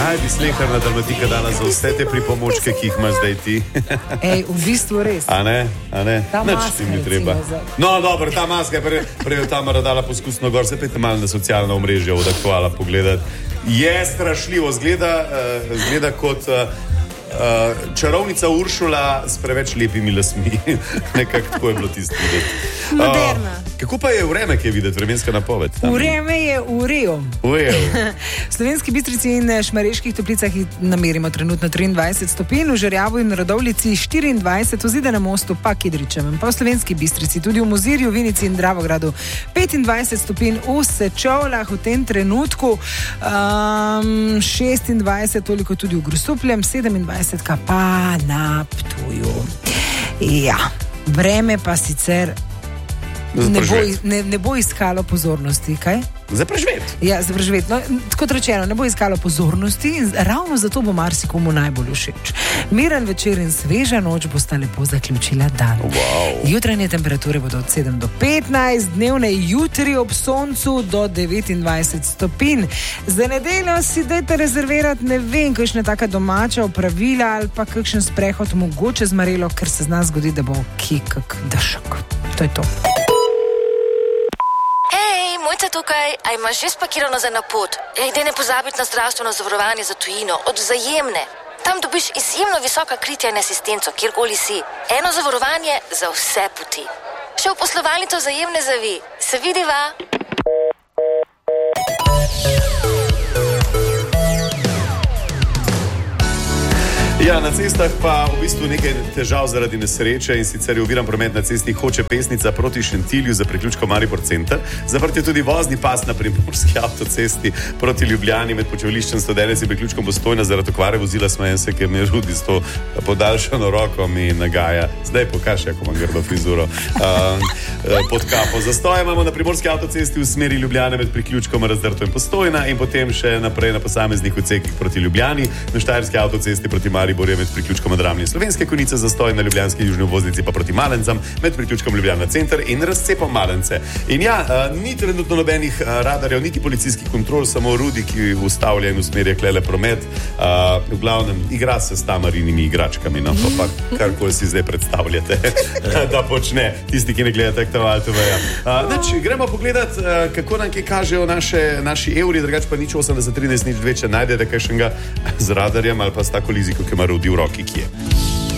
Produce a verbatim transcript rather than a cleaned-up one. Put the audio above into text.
Kaj bi sleherna Dalmatika dala za vse te pripomočke, ki jih imaš zdaj ti? Ej, v bistvu res. A ne, a ne? Ta Nič maska, ti ni treba. za... No, dobro, ta maska je prej, prej Tamara dala poskusno gor, se pejte malo na socialna omrežja od aktuala pogledati. Je strašljivo, zgleda, uh, zgleda kot uh, uh, čarovnica Uršula s preveč lepimi lasmi. Nekako tako je bilo tisto videti. Moderna. Uh, kako pa je vreme, ki je videti, vremenska napoved? Vreme je v reju. V reju. V Slovenski Bistrici in Šmarjeških Toplicah namerimo trenutno triindvajset stopinj, v Žerjavu in Radovljici štiriindvajset, v Zidanem Mostu pa Kidričevem, pa v Slovenski Bistrici, tudi v Mozirju, Vinici in Dravogradu petindvajset stopinj, v Sečovljah v tem trenutku um, šestindvajset, toliko tudi v Grosupljem, sedemindvajset pa na Ptuju. Ja, vreme pa sicer Ne bo, ne, ne bo iskalo pozornosti, kaj? Za preživeti. Ja, za preživeti. No, kot rečeno, ne bo iskalo pozornosti in ravno zato bo marsikomu najbolj všeč. Miren večer in sveža noč bosta lepo zaključila dan. Wow. Jutranje temperature bodo od sedem do petnajst, dnevne jutri ob soncu do devetindvajset stopinj. Za nedeljo si dajte rezervirati, ne vem, kakšna taka domača opravila ali pa kakšen sprehod mogoče z Marelo, ker se zna zgodi, da bo kje kak dešek. To je to. Mojca tukaj, a imaš že spakirano za na pot? Ej, daj ne pozabiti na zdravstveno zavarovanje za tujino, od Vzajemne. Tam dobiš izjemno visoka kritja in asistenco, kjerkoli si. Eno zavarovanje za vse poti. Še v poslovalnico Vzajemne zavi. Se vidiva? Ja, na cestah pa v bistvu nekaj težav zaradi nesreče, in sicer je oviran promet na cesti Hoče Pesnica proti Šentilju za priključko Maribor center. Zaprt je tudi vozni pas na primorski avtocesti proti Ljubljani med počivališčem Stodenec in priključkom Postojna zaradi okvare vozila. Smejem se, ker me Rudi s to podaljšano roko mi nagaja. Zdaj pokaži, ako imam grdo frizuro. Uh, pod kapo. Zastoje imamo na primorski avtocesti v smeri Ljubljane med priključkom Razdrto in Postojna in potem še naprej na posameznih odsekih proti Ljubljani, na štajerski avtocesti proti Maribor je med priključkom Adramlje Slovenske Konjice, zastoj na ljubljanski južni obvoznici pa proti Malencam med priključkom Ljubljana center in razcepom Malence. In ja, uh, ni trenutno nobenih uh, radarjev, niti policijskih kontrol, samo Rudi, ki ustavlja in usmerja klele promet. Uh, v glavnem, igra se s Tamarinimi igračkami, no, pa karkoli si zdaj predstavljate, da počne tisti, ki ne gledate aktualne T V-ja. Uh, znači, gremo pogledat, uh, kako nam kaj kažejo naše, naši evri, drugače pa nič osemdeset trinajst nič dve, če najdete kakšnega z radarjem ali pa s tako liziko, ki ima Rudi v roki, ki je.